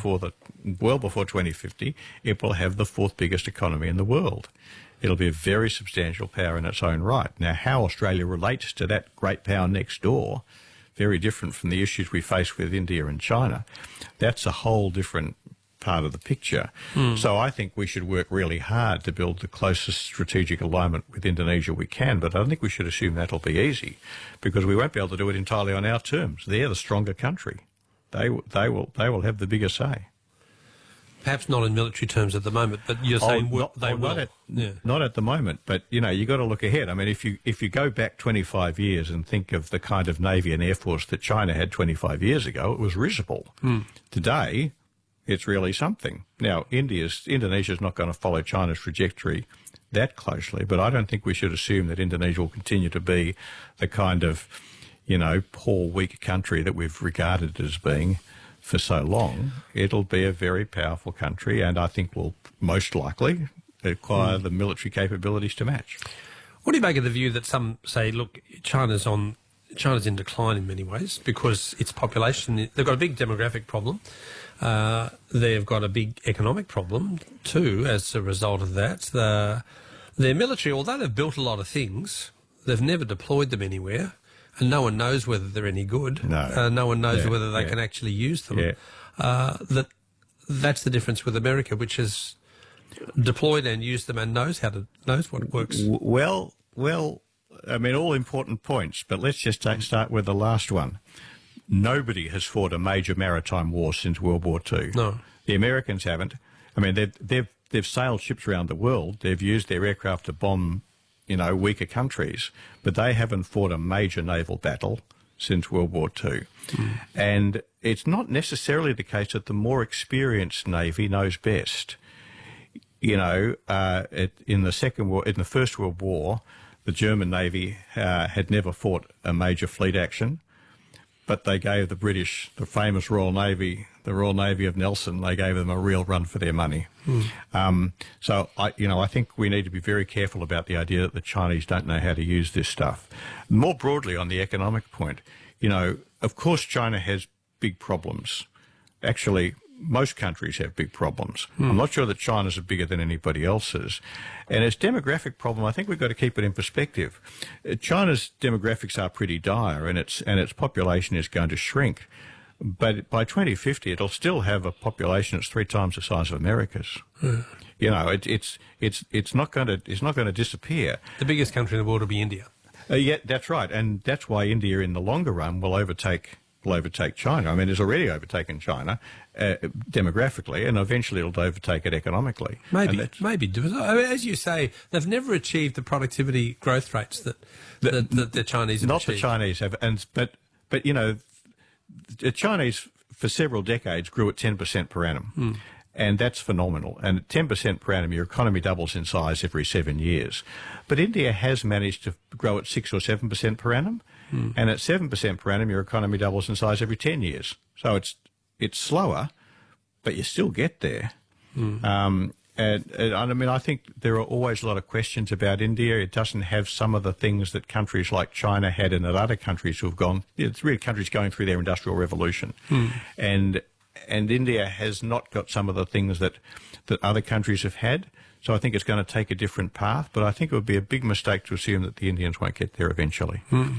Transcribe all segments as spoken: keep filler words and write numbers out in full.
before the well before twenty fifty, it will have the fourth biggest economy in the world. It'll be a very substantial power in its own right. Now, how Australia relates to that great power next door, very different from the issues we face with India and China. That's a whole different part of the picture. Mm. So I think we should work really hard to build the closest strategic alignment with Indonesia we can, but I don't think we should assume that'll be easy, because we won't be able to do it entirely on our terms. They're the stronger country. They, they, will, they will have the bigger say. Perhaps not in military terms at the moment, but you're saying oh, not, they oh, will. Not at, yeah. not at the moment, but, you know, you've got to look ahead. I mean, if you if you go back twenty-five years and think of the kind of Navy and Air Force that China had twenty-five years ago, it was risible. Mm. Today, it's really something. Now, India's, Indonesia's not going to follow China's trajectory that closely, but I don't think we should assume that Indonesia will continue to be the kind of, you know, poor, weak country that we've regarded as being for so long. It'll be a very powerful country, and I think will most likely acquire mm. the military capabilities to match. What do you make of the view that some say, look, China's on China's in decline in many ways because its population, they've got a big demographic problem. Uh, they've got a big economic problem too as a result of that. The, their military, although they've built a lot of things, they've never deployed them anywhere. And no one knows whether they're any good. No, uh, no one knows yeah, whether they yeah. can actually use them. Yeah. Uh, that that's the difference with America, which has deployed and used them and knows how to knows what works. Well, well, I mean, all important points, but let's just take, start with the last one. Nobody has fought a major maritime war since World War Two. No, the Americans haven't. I mean, they've they've they've sailed ships around the world. They've used their aircraft to bomb, you know, weaker countries, but they haven't fought a major naval battle since World War Two. Mm. And it's not necessarily the case that the more experienced Navy knows best. You know, uh, it, in the second war, in the First World War, the German Navy uh, had never fought a major fleet action, but they gave the British, the famous Royal Navy, the Royal Navy of Nelson, they gave them a real run for their money. Mm. Um, so, I, you know, I think we need to be very careful about the idea that the Chinese don't know how to use this stuff. More broadly on the economic point, you know, of course China has big problems. Actually, most countries have big problems. Mm. I'm not sure that China's bigger than anybody else's. And its demographic problem, I think we've got to keep it in perspective. China's demographics are pretty dire, and its and its population is going to shrink. But by twenty fifty, it'll still have a population that's three times the size of America's. Mm. You know, it, it's it's it's not going to it's not going to disappear. The biggest country in the world will be India. Uh, yeah, that's right, and that's why India, in the longer run, will overtake will overtake China. I mean, it's already overtaken China uh, demographically, and eventually it'll overtake it economically. Maybe, maybe. I mean, as you say, they've never achieved the productivity growth rates that the, that, that the Chinese have not achieved. the Chinese have, and but but you know, the Chinese for several decades grew at ten percent per annum. Mm. And that's phenomenal. And at ten percent per annum, your economy doubles in size every seven years. But India has managed to grow at six or seven percent per annum. Mm. And at seven percent per annum, your economy doubles in size every ten years. So it's it's slower, but you still get there. Mm. Um, and, and I mean, I think there are always a lot of questions about India. It doesn't have some of the things that countries like China had and that other countries who have gone, it's really countries going through their industrial revolution. Mm. And And India has not got some of the things that, that other countries have had. So I think it's going to take a different path. But I think it would be a big mistake to assume that the Indians won't get there eventually. Mm.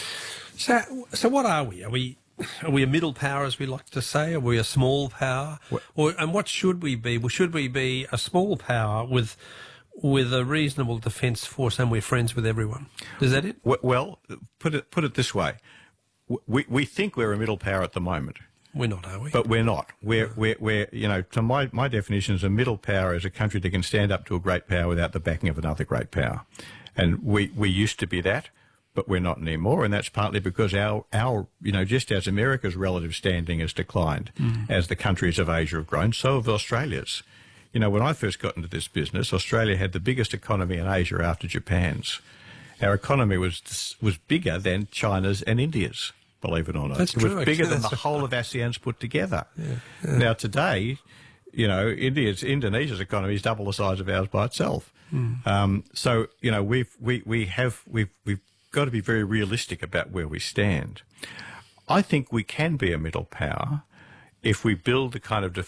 So, so what are we? Are we are we a middle power, as we like to say? Are we a small power? What? Or and what should we be? Well, should we be a small power with with a reasonable defence force, and we're friends with everyone? Is that it? Well, put it put it this way: we we think we're a middle power at the moment. We're not, are we? But we're not. We're, we're, we're, you know, to my, my definition is a middle power is a country that can stand up to a great power without the backing of another great power. And we, we used to be that, but we're not anymore. And that's partly because our, our, you know, just as America's relative standing has declined, mm. as the countries of Asia have grown, so have Australia's. You know, when I first got into this business, Australia had the biggest economy in Asia after Japan's. Our economy was, was bigger than China's and India's. Believe it or not. That's it was true, bigger actually. than the whole of ASEAN's put together. Yeah, yeah. Now today, you know, India's Indonesia's economy is double the size of ours by itself. Mm. Um, so you know, we've we we have we've we've got to be very realistic about where we stand. I think we can be a middle power if we build the kind of